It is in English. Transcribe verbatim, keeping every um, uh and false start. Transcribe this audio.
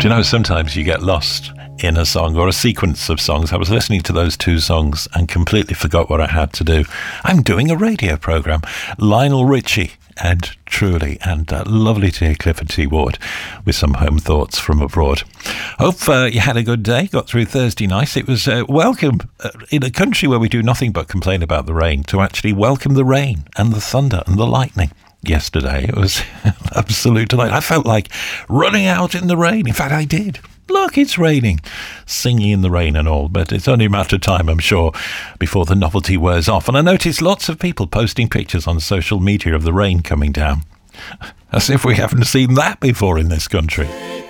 Do you know, sometimes you get lost in a song or a sequence of songs. I was listening to those two songs and completely forgot what I had to do. I'm doing a radio programme. Lionel Richie and Truly, and uh, lovely to hear Clifford T. Ward with some home thoughts from abroad. Hope uh, you had a good day, got through Thursday night. It was uh, welcome uh, in a country where we do nothing but complain about the rain, to actually welcome the rain and the thunder and the lightning. Yesterday, it was absolute delight. I felt like running out in the rain. In fact, I did. Look, it's raining. Singing in the rain and all. But it's only a matter of time, I'm sure, before the novelty wears off. And I noticed lots of people posting pictures on social media of the rain coming down. As if we haven't seen that before in this country.